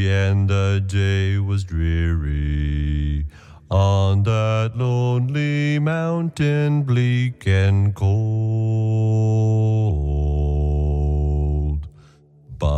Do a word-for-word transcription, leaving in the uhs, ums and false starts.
and the day was dreary. On that lonely mountain bleak and cold.